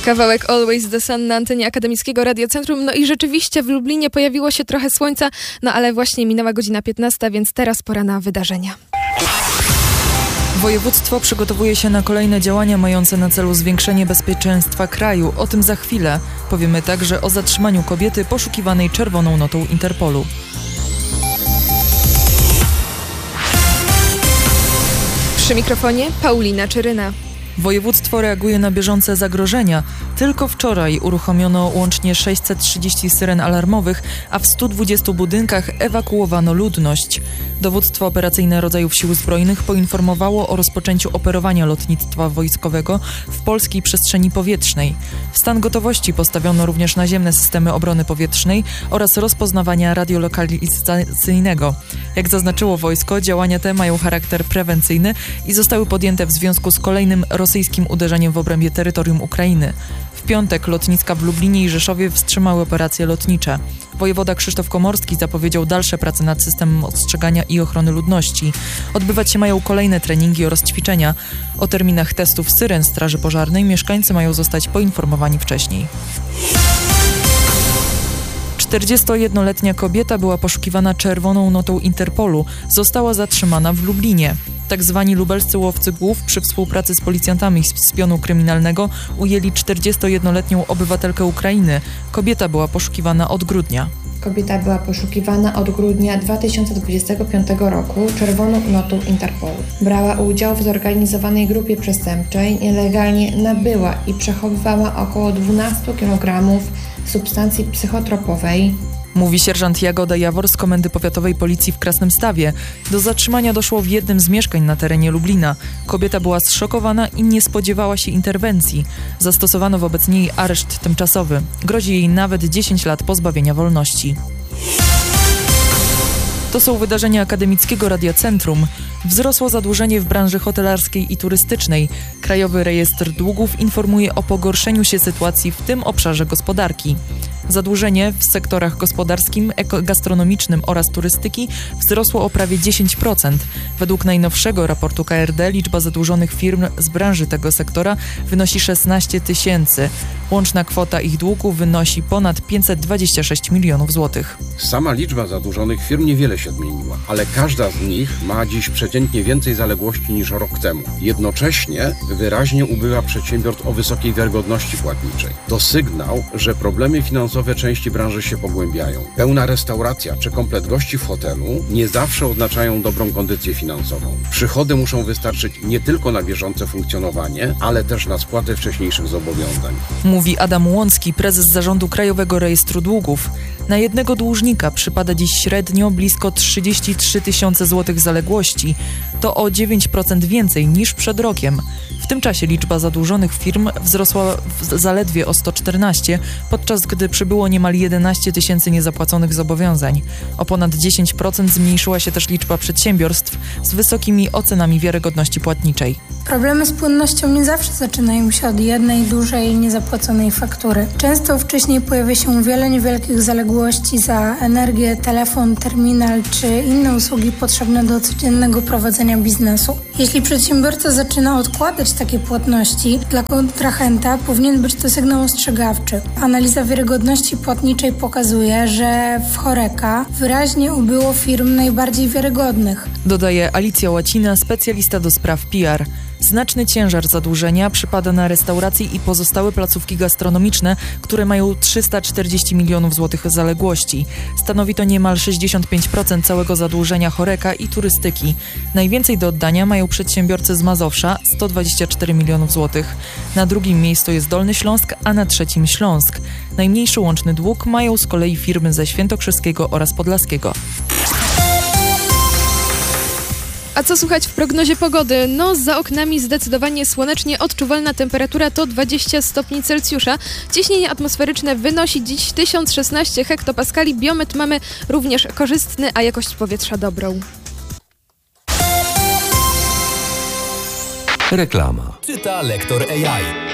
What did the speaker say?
Kawałek Always the Sun na antenie Akademickiego Radiocentrum. No i rzeczywiście w Lublinie pojawiło się trochę słońca, no ale właśnie minęła godzina 15, więc teraz pora na wydarzenia. Województwo przygotowuje się na kolejne działania mające na celu zwiększenie bezpieczeństwa kraju. O tym za chwilę. Powiemy także o zatrzymaniu kobiety poszukiwanej czerwoną notą Interpolu. Przy mikrofonie Paulina Czeryna. Województwo reaguje na bieżące zagrożenia. Tylko wczoraj uruchomiono łącznie 630 syren alarmowych, a w 120 budynkach ewakuowano ludność. Dowództwo Operacyjne Rodzajów Sił Zbrojnych poinformowało o rozpoczęciu operowania lotnictwa wojskowego w polskiej przestrzeni powietrznej. W stan gotowości postawiono również naziemne systemy obrony powietrznej oraz rozpoznawania radiolokalizacyjnego. Jak zaznaczyło wojsko, działania te mają charakter prewencyjny i zostały podjęte w związku z kolejnym rosyjskim uderzeniem w obrębie terytorium Ukrainy. W piątek lotniska w Lublinie i Rzeszowie wstrzymały operacje lotnicze. Wojewoda Krzysztof Komorski zapowiedział dalsze prace nad systemem ostrzegania i ochrony ludności. Odbywać się mają kolejne treningi oraz ćwiczenia. O terminach testów syren Straży Pożarnej mieszkańcy mają zostać poinformowani wcześniej. 41-letnia kobieta była poszukiwana czerwoną notą Interpolu. Została zatrzymana w Lublinie. Tak zwani lubelscy łowcy głów przy współpracy z policjantami z pionu kryminalnego ujęli 41-letnią obywatelkę Ukrainy. Kobieta była poszukiwana od grudnia. Kobieta była poszukiwana od grudnia 2025 roku czerwoną notą Interpolu. Brała udział w zorganizowanej grupie przestępczej, nielegalnie nabyła i przechowywała około 12 kg substancji psychotropowej. Mówi sierżant Jagoda Jawor z Komendy Powiatowej Policji w Krasnymstawie. Do zatrzymania doszło w jednym z mieszkań na terenie Lublina. Kobieta była zszokowana i nie spodziewała się interwencji. Zastosowano wobec niej areszt tymczasowy. Grozi jej nawet 10 lat pozbawienia wolności. To są wydarzenia Akademickiego Radiocentrum. Wzrosło zadłużenie w branży hotelarskiej i turystycznej. Krajowy Rejestr Długów informuje o pogorszeniu się sytuacji w tym obszarze gospodarki. Zadłużenie w sektorach gospodarskim, gastronomicznym oraz turystyki wzrosło o prawie 10%. Według najnowszego raportu KRD liczba zadłużonych firm z branży tego sektora wynosi 16 000. Łączna kwota ich długu wynosi ponad 526 milionów złotych. Sama liczba zadłużonych firm niewiele się zmieniła, ale każda z nich ma dziś przeciętnie więcej zaległości niż rok temu. Jednocześnie wyraźnie ubywa przedsiębiorstw o wysokiej wiarygodności płatniczej. To sygnał, że problemy finansowe części branży się pogłębiają. Pełna restauracja czy komplet gości w hotelu nie zawsze oznaczają dobrą kondycję finansową. Przychody muszą wystarczyć nie tylko na bieżące funkcjonowanie, ale też na spłatę wcześniejszych zobowiązań. Mówi Adam Łącki, prezes zarządu Krajowego Rejestru Długów. Na jednego dłużnika przypada dziś średnio blisko 33 000 złotych zaległości. To o 9% więcej niż przed rokiem. W tym czasie liczba zadłużonych firm wzrosła zaledwie o 114, podczas gdy przybyło niemal 11 000 niezapłaconych zobowiązań. O ponad 10% zmniejszyła się też liczba przedsiębiorstw z wysokimi ocenami wiarygodności płatniczej. Problemy z płynnością nie zawsze zaczynają się od jednej dużej niezapłaconej faktury. Często wcześniej pojawia się wiele niewielkich zaległości za energię, telefon, terminal czy inne usługi potrzebne do codziennego prowadzenia biznesu. Jeśli przedsiębiorca zaczyna odkładać takie płatności, dla kontrahenta powinien być to sygnał ostrzegawczy. Analiza wiarygodności płatniczej pokazuje, że w Horeca wyraźnie ubyło firm najbardziej wiarygodnych. Dodaje Alicja Łacina, specjalista do spraw PR. Znaczny ciężar zadłużenia przypada na restauracje i pozostałe placówki gastronomiczne, które mają 340 milionów złotych zaległości. Stanowi to niemal 65% całego zadłużenia Horeca i turystyki. Najwięcej do oddania mają przedsiębiorcy z Mazowsza, 124 milionów złotych. Na drugim miejscu jest Dolny Śląsk, a na trzecim Śląsk. Najmniejszy łączny dług mają z kolei firmy ze Świętokrzyskiego oraz Podlaskiego. A co słychać w prognozie pogody? No, za oknami zdecydowanie słonecznie, odczuwalna temperatura to 20 stopni Celsjusza. Ciśnienie atmosferyczne wynosi dziś 1016 hektopaskali. Biometr mamy również korzystny, a jakość powietrza dobrą. Reklama. Czyta lektor AI.